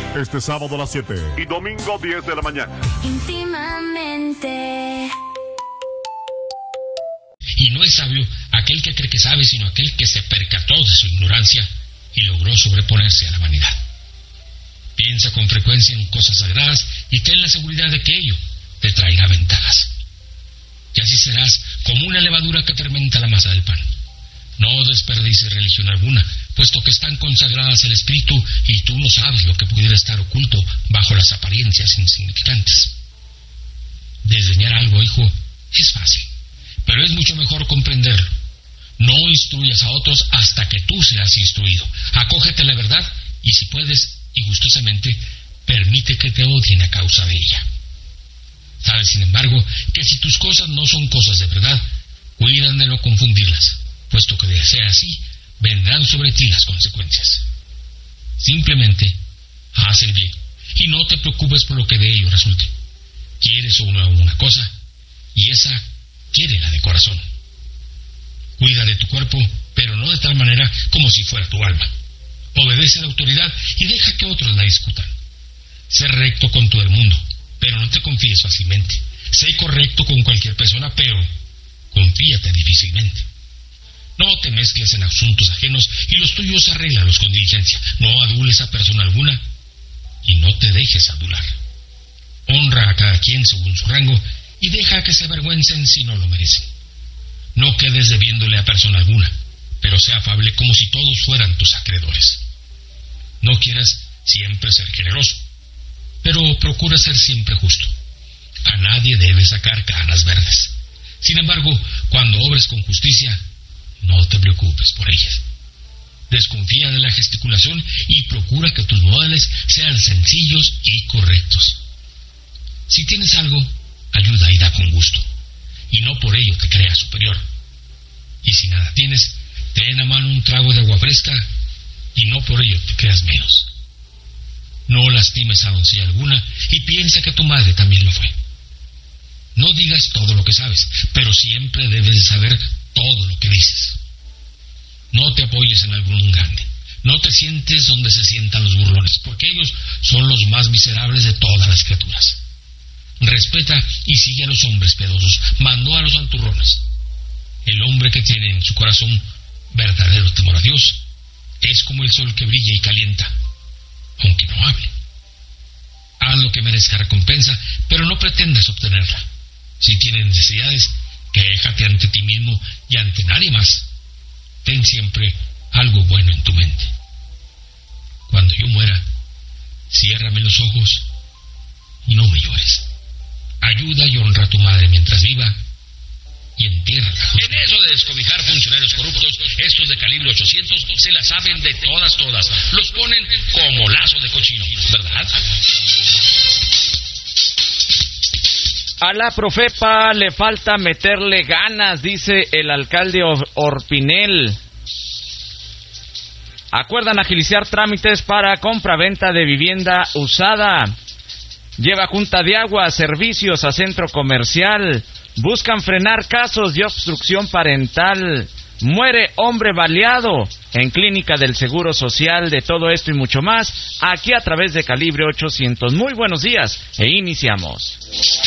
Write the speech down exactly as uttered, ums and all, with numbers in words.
Este sábado a las siete y domingo diez de la mañana. Íntimamente. Y no es sabio aquel que cree que sabe, sino aquel que se percató de su ignorancia y logró sobreponerse a la vanidad. Piensa con frecuencia en cosas sagradas y ten la seguridad de que ello te traerá ventajas. Y así serás como una levadura que fermenta la masa del pan. No desperdicies religión alguna, puesto que están consagradas al espíritu y tú no sabes lo que pudiera estar oculto bajo las apariencias insignificantes. Desdeñar algo, hijo, es fácil, pero es mucho mejor comprenderlo. No instruyas a otros hasta que tú seas instruido. Acógete a la verdad y, si puedes, y gustosamente, permite que te odien a causa de ella. Sabes, sin embargo, que si tus cosas no son cosas de verdad, cuidan de no confundirlas, puesto que de ser así, vendrán sobre ti las consecuencias. Simplemente, haz el bien, y no te preocupes por lo que de ello resulte. Quieres una, una cosa, y esa quiérela de corazón. Cuida de tu cuerpo, pero no de tal manera como si fuera tu alma. Obedece a la autoridad y deja que otros la discutan. Sé recto con todo el mundo, pero no te confíes fácilmente. Sé correcto con cualquier persona, pero confíate difícilmente. No te mezcles en asuntos ajenos y los tuyos arréglalos con diligencia. No adules a persona alguna y no te dejes adular. Honra a cada quien según su rango y deja que se avergüencen si no lo merecen. No quedes debiéndole a persona alguna, pero sea afable como si todos fueran tus acreedores. No quieras siempre ser generoso, pero procura ser siempre justo. A nadie debes sacar canas verdes. Sin embargo, cuando obres con justicia, no te preocupes por ellas. Desconfía de la gesticulación y procura que tus modales sean sencillos y correctos. Si tienes algo, ayuda y da con gusto, y no por ello te creas superior. Y si nada tienes, ten a mano un trago de agua fresca, y no por ello te creas menos. No lastimes a doncella alguna, y piensa que tu madre también lo fue. No digas todo lo que sabes, pero siempre debes de saber todo lo que dices. No te apoyes en algún grande. No te sientes donde se sientan los burlones, porque ellos son los más miserables de todas las criaturas. Respeta y sigue a los hombres piadosos, mas no a los santurrones. El hombre que tiene en su corazón verdadero temor a Dios es como el sol que brilla y calienta, aunque no hable. Haz lo que merezca recompensa, pero no pretendas obtenerla. Si tienes necesidades, quéjate ante ti mismo y ante nadie más. Ten siempre algo bueno en tu mente. Cuando yo muera, ciérrame los ojos y no me llores. Ayuda y honra a tu madre mientras viva y entiérrala. En eso de descobijar funcionarios corruptos, estos de calibre ochocientos se la saben de todas, todas. Los ponen como lazo de cochino, ¿verdad? A la Profepa le falta meterle ganas, dice el alcalde Orpinel. Acuerdan agilizar trámites para compra-venta de vivienda usada. Lleva junta de agua, servicios a centro comercial. Buscan frenar casos de obstrucción parental. Muere hombre baleado en clínica del Seguro Social. De todo esto y mucho más, aquí a través de Calibre ochocientos. Muy buenos días e iniciamos.